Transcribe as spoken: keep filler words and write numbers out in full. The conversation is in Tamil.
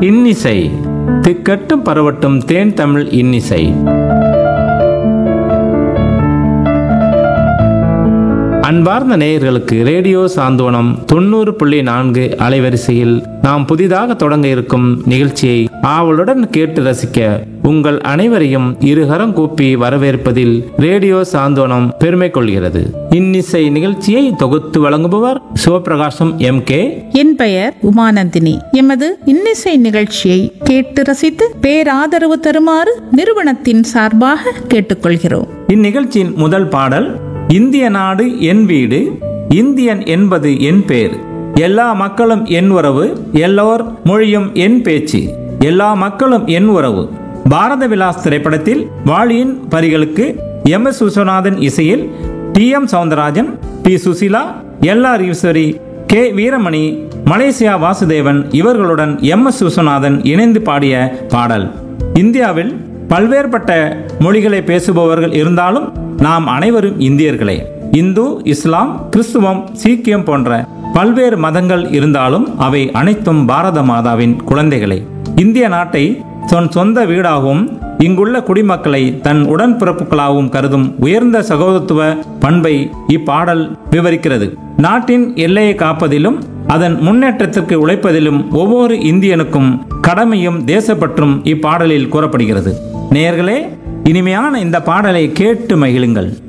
இன்னிசை திக்கட்டும் பரவட்டும் தேன் தமிழ் இன்னிசை. அன்பார்ந்த நேயர்களுக்கு ரேடியோ சாந்தோனம் தொண்ணூறு புள்ளி நான்கு அலைவரிசையில் நாம் புதிதாக தொடங்க இருக்கும் நிகழ்ச்சியை ஆவலுடன் கேட்டு ரசிக்க உங்கள் அனைவரையும் இருகரம் கூப்பி வரவேற்பதில் ரேடியோ சாந்தோனம் பெருமை கொள்கிறது. இன்னிசை நிகழ்ச்சியை தொகுத்து வழங்குபவர் சிவபிரகாசம் எம் கே. என் பெயர் உமானந்தினி. எமது இன்னிசை நிகழ்ச்சியை கேட்டு ரசித்து பேராதரவு தருமாறு நிறுவனத்தின் சார்பாக கேட்டுக்கொள்கிறோம். இந்நிகழ்ச்சியின் முதல் பாடல் இந்திய நாடு என் வீடு, இந்தியன் என்பது என் பேர், எல்லா மக்களும் என் உறவு, எல்லோர் மொழியும் என் பேச்சு, எல்லா மக்களும் என் உறவு. பாரத விலாஸ் திரைப்படத்தில் வாலியின் வரிகளுக்கு எம் எஸ் விஸ்வநாதன் இசையில் D M Soundararajan, B Susheela, L R Eswari, K Veeramani, Malaysia Vasudevan இவர்களுடன் எம் எஸ் விஸ்வநாதன் இணைந்து பாடிய பாடல். இந்தியாவில் பல்வேறுபட்ட மொழிகளை பேசுபவர்கள் இருந்தாலும் நாம் அனைவரும் இந்தியர்களே. இந்து, இஸ்லாம், கிறிஸ்துவம், சீக்கியம் போன்ற பல்வேறு மதங்கள் இருந்தாலும் அவை அனைத்தும் பாரத மாதாவின் குழந்தைகளே. இந்திய நாட்டை தன் சொந்த வீடாகவும் இங்குள்ள குடிமக்களை தன் உடன்பிறப்புகளாகவும் கருதும் உயர்ந்த சகோதரத்துவ பண்பை இப்பாடல் விவரிக்கிறது. நாட்டின் எல்லையை காப்பதிலும் அதன் முன்னேற்றத்திற்கு உழைப்பதிலும் ஒவ்வொரு இந்தியனுக்கும் கடமையும் தேசப்பற்றும் இப்பாடலில் கூறப்படுகிறது. நேயர்களே, இனிமையான இந்த பாடலை கேட்டு மகிழுங்கள்.